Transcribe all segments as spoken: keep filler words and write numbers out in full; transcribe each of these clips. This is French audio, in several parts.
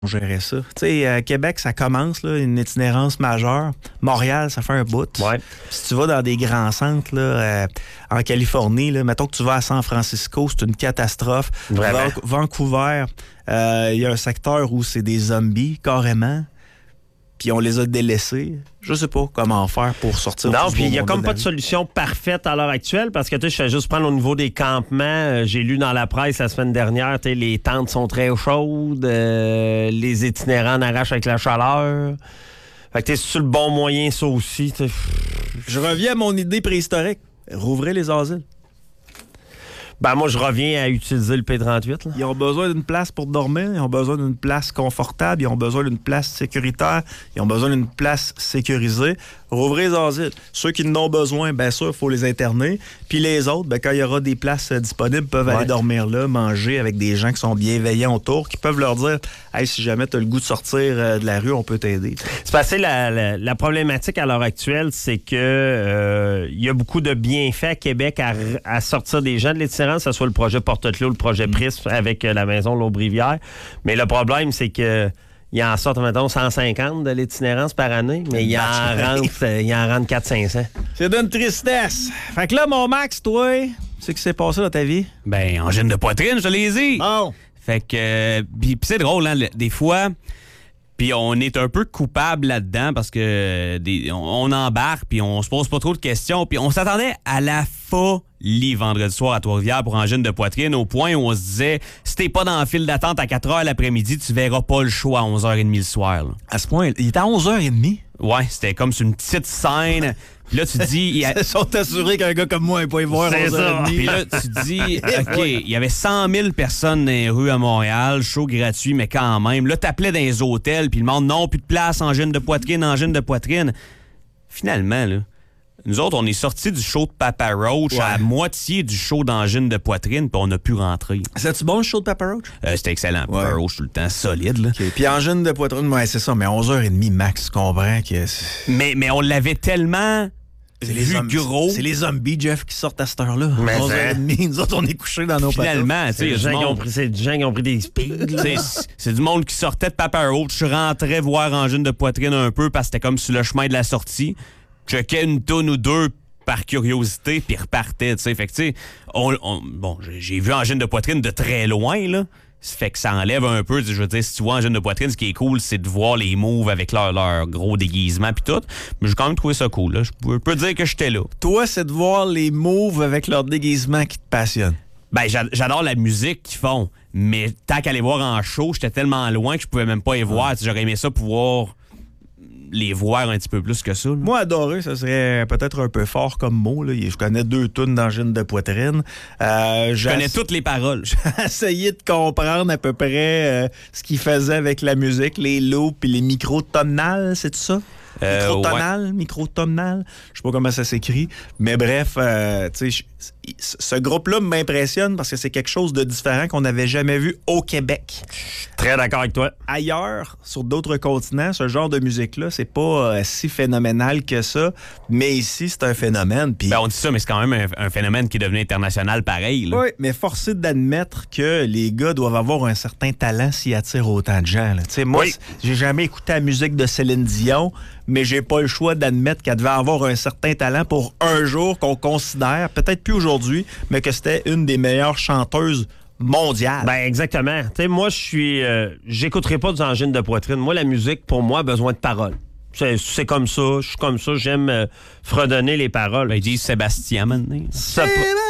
On gérait ça. Tu sais, à Québec, ça commence, là, une itinérance majeure. Montréal, ça fait un bout. Ouais. Si tu vas dans des grands centres, là, euh, en Californie, là, mettons que tu vas à San Francisco, c'est une catastrophe. Vraiment. Van- Vancouver, il euh, y a un secteur où c'est des zombies, carrément. Puis on les a délaissés. Je sais pas comment faire pour sortir. Non, du puis il beau n'y a monde comme de pas la de rue. solution parfaite à l'heure actuelle parce que tu sais, je fais juste prendre au niveau des campements. Euh, J'ai lu dans la presse la semaine dernière, tu sais, les tentes sont très chaudes, euh, les itinérants en arrachent avec la chaleur. Fait que tu sais, c'est le bon moyen, ça aussi. tu sais. Je reviens à mon idée préhistorique. Rouvrez les asiles. Ben moi, je reviens à utiliser le P trente-huit. Là. Ils ont besoin d'une place pour dormir, ils ont besoin d'une place confortable, ils ont besoin d'une place sécuritaire, ils ont besoin d'une place sécurisée. Rouvrez les asiles. Ceux qui en ont besoin, bien sûr, il faut les interner. Puis les autres, ben, quand il y aura des places euh, disponibles, peuvent Ouais. aller dormir là, manger avec des gens qui sont bienveillants autour, qui peuvent leur dire « Hey, si jamais tu as le goût de sortir euh, de la rue, on peut t'aider. » C'est parce que la, la, la problématique à l'heure actuelle, c'est que euh, il y a beaucoup de bienfaits à Québec à, à sortir des gens de l'itinérance, que ce soit le projet Porte-Clés ou le projet Prisme avec euh, la maison L'Aubrivière. Mais le problème, c'est que il en sort, mettons, cent cinquante de l'itinérance par année, mais il en rentre, euh, il en rentre quatre cents cinq cents. C'est d'une tristesse. Fait que là, mon Max, toi, c'est ce qui s'est passé dans ta vie? Ben, angine de poitrine, je te l'ai dit. Bon. Fait que, euh, puis pis c'est drôle, hein, le- des fois, puis on est un peu coupable là-dedans parce que euh, des, on, on embarque, puis on se pose pas trop de questions, puis on s'attendait à la folie vendredi soir à Trois-Rivières pour angine de poitrine, au point où on se disait, si t'es pas dans le file d'attente à quatre heures l'après-midi, tu verras pas le show à onze heures trente le soir. Là. À ce point, il était à onze heures trente. Ouais, c'était comme sur une petite scène. Puis là, tu te dis... il y a- Ils sont assurés qu'un gars comme moi n'est pas y voir à C'est onze heures ça. Puis trente. là, tu te dis, OK, il y avait cent mille personnes dans les rues à Montréal, show gratuit, mais quand même. Là, t'appelais dans les hôtels, puis le monde, non, plus de place, angine de poitrine, angine de poitrine. Finalement, là, nous autres, on est sortis du show de Papa Roach Ouais. à moitié du show d'angine de poitrine, puis on a pu rentrer. C'est-tu bon le show de Papa Roach? Euh, c'était excellent. Papa Ouais. Roach tout le temps, solide, là. OK. Puis angine de poitrine, ouais, c'est ça, mais onze heures trente max, tu comprends que c'est Mais, mais on l'avait tellement c'est vu zombies- gros. C'est les zombies, Jeff, qui sortent à cette heure-là. Mais onze heures trente, nous autres, on est couchés dans nos Finalement, tu sais, il y a C'est du des gens qui ont monde. pris- c'est des gens qui ont pris des speeds. là. C'est- C'est du monde qui sortait de Papa Roach. Je rentrais voir Angine de poitrine un peu parce que c'était comme sur le chemin de la sortie. Checkais une tonne ou deux par curiosité, puis repartais, tu sais. Fait que, tu sais, on, on- bon, j'ai- j'ai vu Angine de poitrine de très loin, là. Ça fait que ça enlève un peu, je veux dire, si tu vois Angine de poitrine, ce qui est cool, c'est de voir les moves avec leur, leur gros déguisement puis tout. Mais j'ai quand même trouvé ça cool, là. Je peux, peux dire que j'étais là. Toi, c'est de voir les moves avec leur déguisement qui te passionne. Ben, j'a- j'adore la musique qu'ils font, mais tant qu'à les voir en show, j'étais tellement loin que je pouvais même pas les voir. Tu sais, j'aurais aimé ça pouvoir les voir un petit peu plus que ça. là. Moi, adorer, ça serait peut-être un peu fort comme mot. Là. Je connais deux tunes d'angine de poitrine. Euh, Je connais toutes les paroles. J'ai essayé de comprendre à peu près euh, ce qu'ils faisaient avec la musique, les loops et les microtonales, c'est tout ça? Euh, Microtonal, microtonal, je sais pas comment ça s'écrit, mais bref, euh, tu sais, je- ce groupe-là m'impressionne parce que c'est quelque chose de différent qu'on n'avait jamais vu au Québec. Très d'accord avec toi. Ailleurs, sur d'autres continents, ce genre de musique-là, c'est pas euh, si phénoménal que ça, mais ici, c'est un phénomène. Puis Ben, on dit ça, mais c'est quand même un, un phénomène qui est devenu international pareil. là. oui, mais forcé d'admettre que les gars doivent avoir un certain talent s'ils attirent autant de gens. là. Tu sais, moi, Oui. c- j'ai jamais écouté la musique de Céline Dion, mais j'ai pas le choix d'admettre qu'elle devait avoir un certain talent pour un jour qu'on considère, peut-être plus aujourd'hui, mais que c'était une des meilleures chanteuses mondiales. Ben exactement. Tu sais, moi, je suis. euh, J'écouterai pas des angines de poitrine. Moi, la musique, pour moi, a besoin de paroles. C'est c'est comme ça. Je suis comme ça. J'aime euh, fredonner les paroles. Ben, ils disent Sébastien maintenant. Ça peut-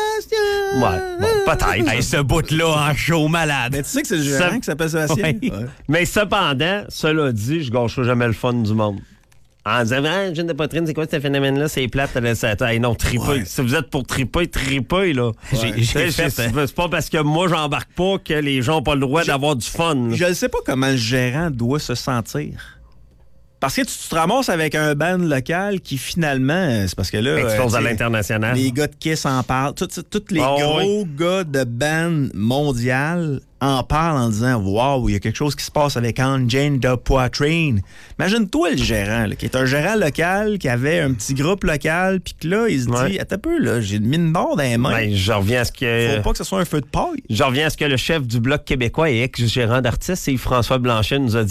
Ouais, bon, peut-être. Hey, ce bout-là en show malade. Mais tu sais que c'est le gérant Ça- qui s'appelle Sébastien? Oui. Ouais. Mais cependant, cela dit, je gâcherai jamais le fun du monde. En disant, ah, angine de poitrine, c'est quoi ce phénomène-là? C'est plate. là, ça- Hey, non, tripez. Ouais. Si vous êtes pour triper, tripez, là. J'ai- Tu sais, j'ai fait, c'est euh, c'est pas parce que moi, j'embarque pas que les gens ont pas le droit d'avoir du fun. là. Je ne sais pas comment le gérant doit se sentir. Parce que tu, tu te ramasses avec un band local qui finalement, c'est parce que là... Expose euh, à l'international. Les gars de Kiss en parlent. Tous les Oh, gros oui. gars de band mondiales en parlent en disant « Wow, il y a quelque chose qui se passe avec Anne Jane de Poitrine. » Imagine-toi le gérant, là, qui est un gérant local, qui avait un petit groupe local, puis que là, il se Ouais. dit « Attends un peu, là, j'ai une mine d'or dans les mains. Ben, je reviens à ce que... Faut pas que ce soit un feu de paille. » Je reviens à ce que le chef du Bloc québécois et ex-gérant d'artistes, Yves-François Blanchet, nous a dit